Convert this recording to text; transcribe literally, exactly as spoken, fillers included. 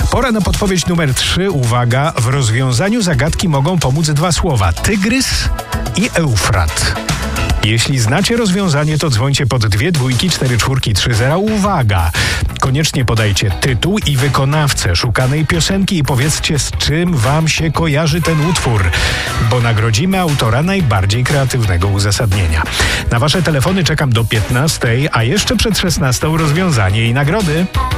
Pora na podpowiedź numer trzy. Uwaga, w rozwiązaniu zagadki mogą pomóc dwa słowa: tygrys i Eufrat. Jeśli znacie rozwiązanie, to dzwońcie pod dwie dwójki, cztery czwórki, trzy zera. Uwaga! Koniecznie podajcie tytuł i wykonawcę szukanej piosenki i powiedzcie, z czym wam się kojarzy ten utwór, bo nagrodzimy autora najbardziej kreatywnego uzasadnienia. Na wasze telefony czekam do piętnastej, a jeszcze przed szesnastą rozwiązanie i nagrody.